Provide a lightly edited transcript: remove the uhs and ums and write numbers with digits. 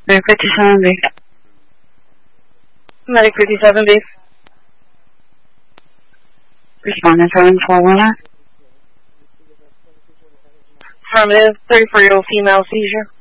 Medic 57B. Medic 57B. Responding 7419. Affirmative, 34-year-old female seizure.